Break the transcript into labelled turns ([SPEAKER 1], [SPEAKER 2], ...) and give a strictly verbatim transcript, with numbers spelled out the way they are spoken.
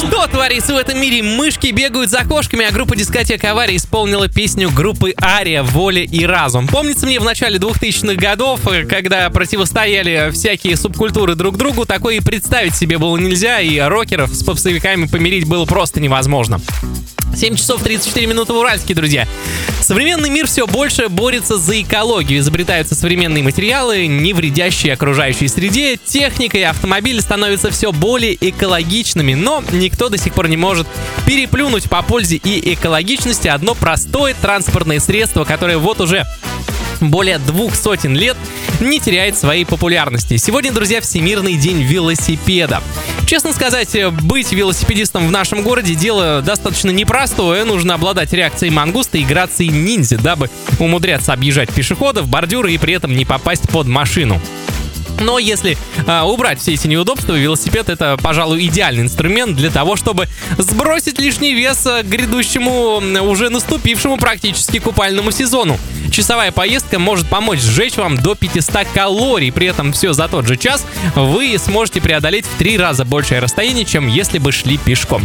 [SPEAKER 1] Что творится в этом мире? Мышки бегают за кошками, а группа «Дискотека Авария» исполнила песню группы «Ария» «Воля и разум». Помнится мне в начале двухтысячных годов, когда противостояли всякие субкультуры друг другу, такое и представить себе было нельзя, и рокеров с попсовиками помирить было просто невозможно. семь часов тридцать четыре минуты в Уральске, друзья. Современный мир все больше борется за экологию. Изобретаются современные материалы, не вредящие окружающей среде. Техника и автомобили становятся все более экологичными, но никто до сих пор не может переплюнуть по пользе и экологичности одно простое транспортное средство, которое вот уже более двух сотен лет не теряет своей популярности. Сегодня, друзья, Всемирный день велосипеда. Честно сказать, быть велосипедистом в нашем городе дело достаточно непростое. Нужно обладать реакцией мангуста и грацией ниндзя, дабы умудряться объезжать пешеходов, бордюры и при этом не попасть под машину. Но если э, убрать все эти неудобства, велосипед — это, пожалуй, идеальный инструмент для того, чтобы сбросить лишний вес к грядущему, уже наступившему практически купальному сезону. Часовая поездка может помочь сжечь вам до пятисот калорий. При этом все за тот же час вы сможете преодолеть в три раза большее расстояние, чем если бы шли пешком.